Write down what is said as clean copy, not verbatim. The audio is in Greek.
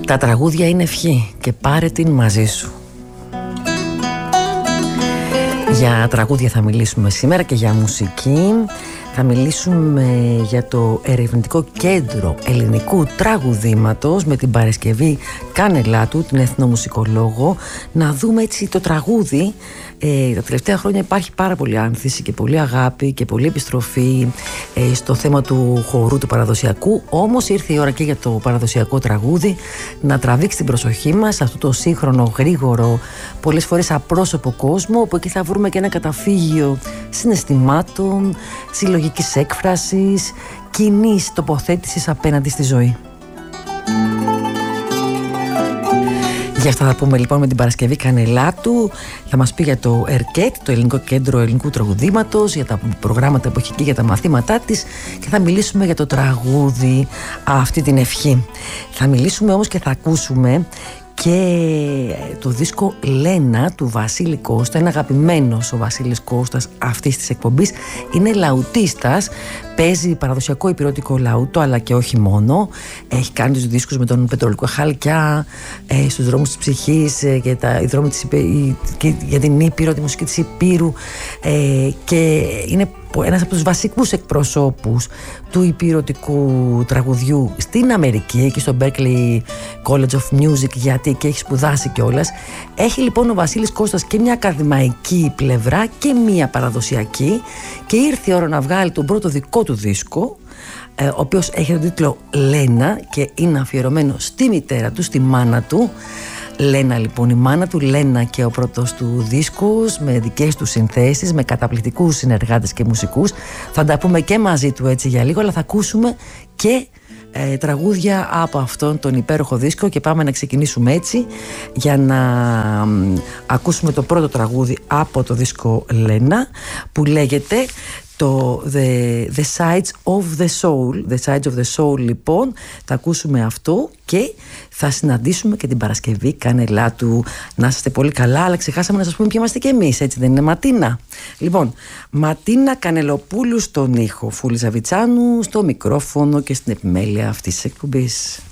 Τα τραγούδια είναι ευχή και πάρε την μαζί σου. Για τραγούδια θα μιλήσουμε σήμερα και για μουσική. Θα μιλήσουμε για το ερευνητικό κέντρο ελληνικού τραγουδήματος με την Παρασκευή Κανελάτου, την εθνομουσικολόγο. Να δούμε έτσι το τραγούδι. Τα τελευταία χρόνια υπάρχει πάρα πολύ άνθηση και πολύ αγάπη και πολύ επιστροφή στο θέμα του χορού του παραδοσιακού. Όμως ήρθε η ώρα και για το παραδοσιακό τραγούδι να τραβήξει την προσοχή μας σε αυτό το σύγχρονο, γρήγορο, πολλές φορές απρόσωπο κόσμο, όπου εκεί θα βρούμε και ένα καταφύγιο συναισθημάτων, συλλογικής έκφρασης, κοινής τοποθέτησης απέναντι στη ζωή. Γι' αυτά θα πούμε λοιπόν με την Παρασκευή Κανελάτου. Θα μας πει για το ΕΡΚΕΤ, το Ελληνικό Κέντρο Ελληνικού Τραγουδήματος, για τα προγράμματα που έχει εκεί, για τα μαθήματά της, και θα μιλήσουμε για το τραγούδι, αυτή την ευχή. Θα μιλήσουμε όμως και θα ακούσουμε και το δίσκο Λένα του Βασίλη Κώστα. Είναι αγαπημένος ο Βασίλης Κώστας αυτής της εκπομπής. Είναι λαουτίστας, παίζει παραδοσιακό υπηρετικό λαούτο, αλλά και όχι μόνο. Έχει κάνει τους δίσκους με τον Πετρολικό Χαλκιά, στους δρόμους της ψυχής, για την Ήπειρο, τη μουσική της Υπήρου, και είναι ένας από τους βασικούς εκπροσώπους του υπηρετικού τραγουδιού στην Αμερική, εκεί στο Berklee College of Music, γιατί και έχει σπουδάσει κιόλας. Έχει λοιπόν ο Βασίλης Κώστας και μια ακαδημαϊκή πλευρά και μια παραδοσιακή, και ήρθε η ώρα να βγάλει τον πρώτο δικό του δίσκο, ο οποίος έχει τον τίτλο Λένα και είναι αφιερωμένο στη μητέρα του, στη μάνα του. Λένα λοιπόν, η μάνα του, Λένα και ο πρώτος του δίσκος, με δικές του συνθέσεις, με καταπληκτικούς συνεργάτες και μουσικούς. Θα τα πούμε και μαζί του έτσι για λίγο, αλλά θα ακούσουμε και τραγούδια από αυτόν τον υπέροχο δίσκο, και πάμε να ξεκινήσουμε έτσι για να ακούσουμε το πρώτο τραγούδι από το δίσκο Λένα, που λέγεται The Sides of the Soul. The Sides of the Soul λοιπόν, θα ακούσουμε αυτό και θα συναντήσουμε και την Παρασκευή Κανελάτου. Να είστε πολύ καλά, αλλά ξεχάσαμε να σας πούμε ποιοι είμαστε και εμείς, έτσι δεν είναι, Ματίνα? Λοιπόν, Ματίνα Κανελοπούλου στον ήχο, Φούλη Ζαβιτσάνου στο μικρόφωνο και στην επιμέλεια αυτής της εκπομπής.